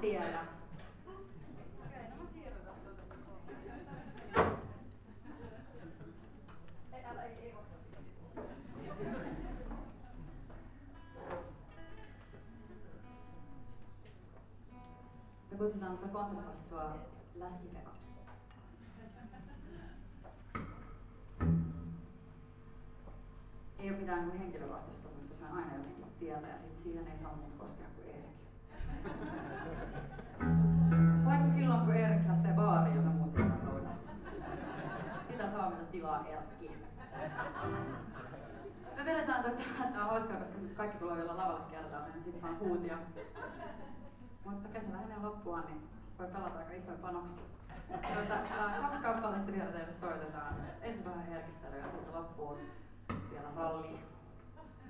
tiedä. Okei, no mä siirrytään tuolta. Ei kosketa sitä. Me kutsutaan tätä kontrabassua läskipekaksi. Ei ole mitään henkilökohtaista, mutta se on aina jotenkin tiellä ja siihen ei saa muut koskea kuin Erik. Paitsi silloin, kun Erik lähtee baariin ja me muut jäädään roudalle. Sitä saa meiltä tilaa Erkki. Me vedetään tää on hauskaa, koska kaikki tulee vielä lavalle kerralla, niin sit saa huutia. Mutta kesä lähenee loppuaan, niin sit voi pelata aika isoja panoksia. 2 kappaletta vielä teille soitetaan. Ensin vähän herkistelyä ja sitten loppuun vielä ralli.